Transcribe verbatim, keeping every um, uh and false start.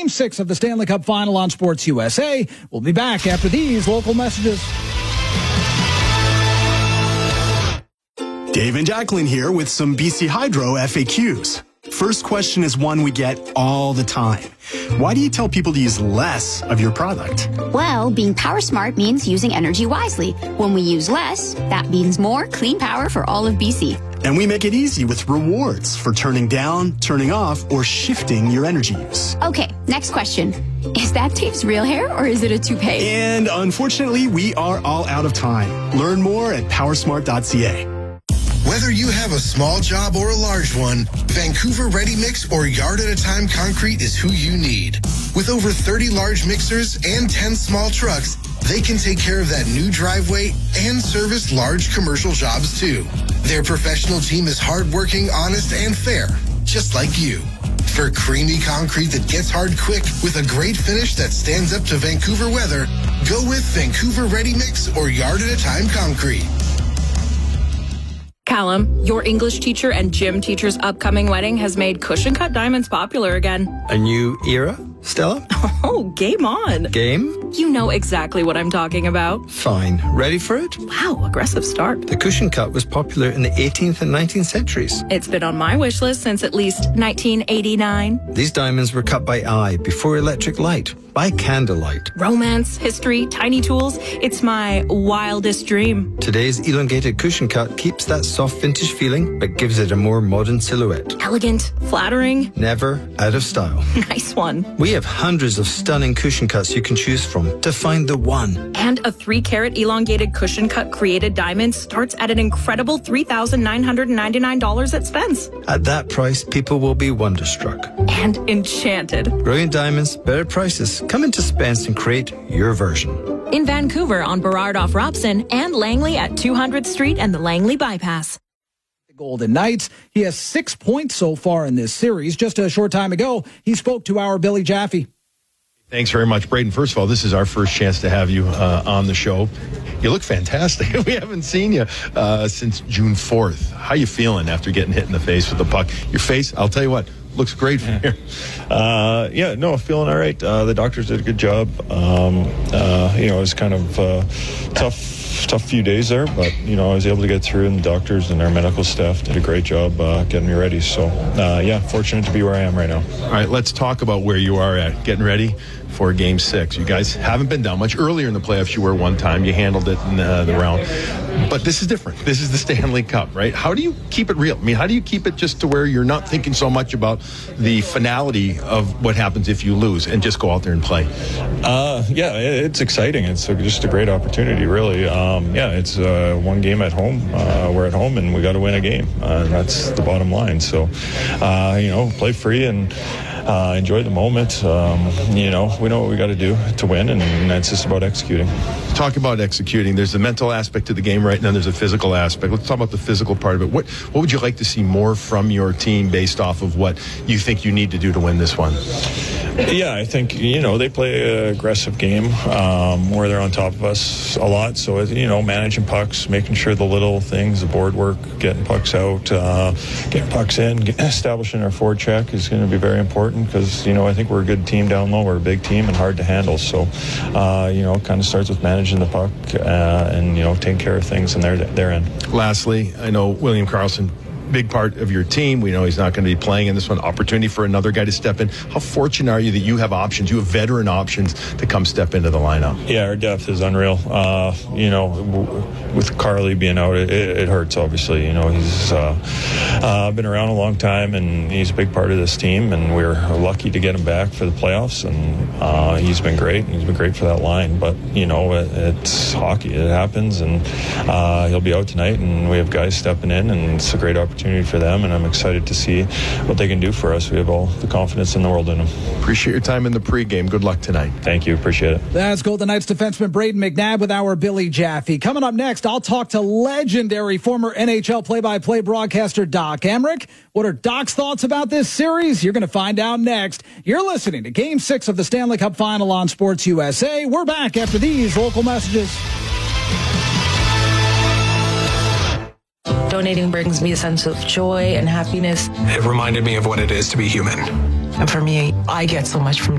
six of the Stanley Cup Final on Sports U S A. We'll be back after these local messages. Dave and Jacqueline here with some B C Hydro F A Qs. First question is one we get all the time. Why do you tell people to use less of your product? Well, being power smart means using energy wisely. When we use less, that means more clean power for all of B C. And we make it easy with rewards for turning down, turning off, or shifting your energy use. Okay, next question. Is that Dave's real hair or is it a toupee? And unfortunately, we are all out of time. Learn more at powersmart dot c a. Whether you have a small job or a large one, Vancouver Ready Mix or Yard at a Time Concrete is who you need. With over thirty large mixers and ten small trucks, they can take care of that new driveway and service large commercial jobs too. Their professional team is hardworking, honest, and fair, just like you. For creamy concrete that gets hard quick with a great finish that stands up to Vancouver weather, go with Vancouver Ready Mix or Yard at a Time Concrete. Callum, your English teacher and gym teacher's upcoming wedding has made cushion cut diamonds popular again. A new era, Stella? Oh, game on. Game? You know exactly what I'm talking about. Fine. Ready for it? Wow, aggressive start. The cushion cut was popular in the eighteenth and nineteenth centuries. It's been on my wish list since at least nineteen eighty-nine. These diamonds were cut by eye before electric light, by candlelight. Romance, history, tiny tools. It's my wildest dream. Today's elongated cushion cut keeps that soft vintage feeling, but gives it a more modern silhouette. Elegant, flattering. Never out of style. Nice one. We have hundreds of stunning cushion cuts you can choose from to find the one. And a three carat elongated cushion cut created diamond starts at an incredible three thousand nine hundred ninety-nine dollars at Spence. At that price, people will be wonderstruck. And enchanted. Brilliant diamonds, better prices. Come into Spence and create your version. In Vancouver on Burrard off Robson and Langley at two hundredth Street and the Langley Bypass. Golden Knights. He has six points so far in this series. Just a short time ago, he spoke to our Billy Jaffe. Thanks very much, Braden. First of all, this is our first chance to have you uh, on the show. You look fantastic. We haven't seen you uh, since June fourth. How you feeling after getting hit in the face with the puck? Your face, I'll tell you what, looks great from here. Uh, yeah, no, feeling all right. Uh, the doctors did a good job. Um, uh, you know, it was kind of uh, tough. Tough few days there, but you know I was able to get through, and the doctors and our medical staff did a great job uh, getting me ready. So uh, yeah, fortunate to be where I am right now. All right, let's talk about where you are at, getting ready for Game Six. You guys haven't been down much. Earlier in the playoffs, you were one time. You handled it in uh, the round, but this is different. This is the Stanley Cup, right? How do you keep it real? I mean, how do you keep it just to where you're not thinking so much about the finality of what happens if you lose, and just go out there and play? Uh, yeah, it's exciting. It's just a great opportunity, really. Um, yeah, it's uh, one game at home. Uh, we're at home, and we got to win a game. Uh, and that's the bottom line. So, uh, you know, play free and uh, enjoy the moment. Um, you know, we know what we got to do to win, and, and it's just about executing. Talk about executing. There's the mental aspect to the game, right? And then there's a physical aspect. Let's talk about the physical part of it. What What would you like to see more from your team based off of what you think you need to do to win this one? Yeah, I think, you know, they play an aggressive game um, where they're on top of us a lot. So, you know, managing pucks, making sure the little things, the board work, getting pucks out, uh, getting pucks in, get, establishing our forward check is going to be very important because, you know, I think we're a good team down low. We're a big team and hard to handle. So, uh, you know, it kind of starts with managing the puck uh, and, you know, taking care of things in their, their end. Lastly, I know William Karlsson, big part of your team. We know he's not going to be playing in this one. Opportunity for another guy to step in. How fortunate are you that you have options, you have veteran options to come step into the lineup? Yeah, our depth is unreal. Uh, you know, w- with Carly being out, it, it hurts, obviously. You know, he's uh, uh, been around a long time, and he's a big part of this team, and we're lucky to get him back for the playoffs, and uh, he's been great, and he's been great for that line. But, you know, it, it's hockey. It happens, and uh, he'll be out tonight, and we have guys stepping in, and it's a great opportunity for them, and I'm excited to see what they can do for us. We have all the confidence in the world in them. Appreciate your time in the pregame. Good luck tonight. Thank you. Appreciate it. That's Golden Knights defenseman Braden McNabb with our Billy Jaffe. Coming up next, I'll talk to legendary former N H L play-by-play broadcaster Doc Emrick. What are Doc's thoughts about this series? You're going to find out next. You're listening to Game six of the Stanley Cup Final on Sports U S A. We're back after these local messages. Donating brings me a sense of joy and happiness. It reminded me of what it is to be human. And for me, I get so much from